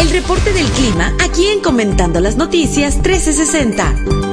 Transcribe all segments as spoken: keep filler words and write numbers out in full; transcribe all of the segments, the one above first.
El reporte del clima, aquí en Comentando las Noticias trece sesenta.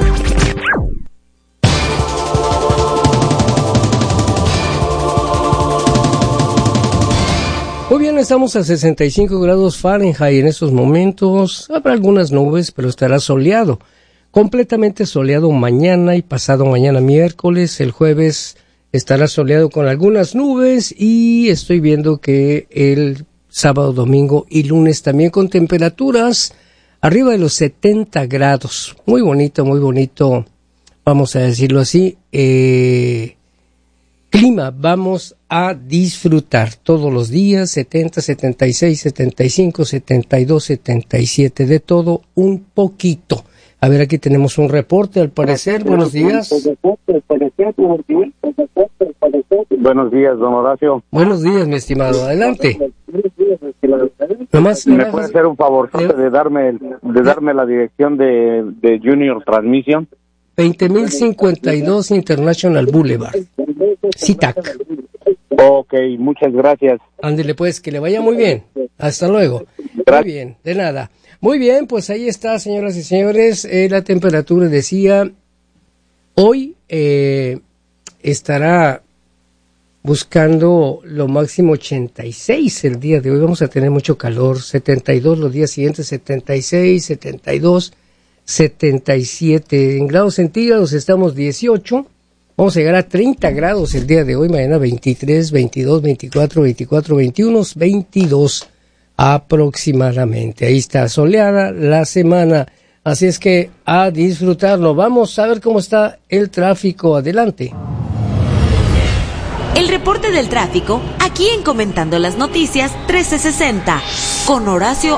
Muy bien, estamos a sesenta y cinco grados Fahrenheit en estos momentos. Habrá algunas nubes, pero estará soleado. Completamente soleado mañana y pasado mañana miércoles. El jueves estará soleado con algunas nubes y estoy viendo que el sábado, domingo y lunes también con temperaturas arriba de los setenta grados. Muy bonito, muy bonito, vamos a decirlo así. Eh, clima, vamos a disfrutar todos los días, setenta, setenta y seis, setenta y cinco, setenta y dos, setenta y siete, de todo un poquito. A ver, aquí tenemos un reporte, al parecer. Buenos días. Buenos días, don Horacio. Buenos días, mi estimado. Adelante. Nomás, ¿me puede hacer un favor de darme de darme la dirección de, de Junior Transmission? veinte mil cincuenta y dos International Boulevard, SeaTac. Ok, muchas gracias. Ándele pues, que le vaya muy bien. Hasta luego. Muy bien, de nada. Muy bien, pues ahí está, señoras y señores. Eh, la temperatura decía, hoy eh, estará buscando lo máximo ochenta y seis el día de hoy. Vamos a tener mucho calor. setenta y dos los días siguientes, setenta y seis, setenta y dos, setenta y siete. En grados centígrados estamos dieciocho. Vamos a llegar a treinta grados el día de hoy. Mañana veintitrés, veintidós, veinticuatro, veinticuatro, veintiuno, veintidós aproximadamente. Ahí está soleada la semana. Así es que a disfrutarlo. Vamos a ver cómo está el tráfico. Adelante. El reporte del tráfico, aquí en Comentando las Noticias trece sesenta, con Horacio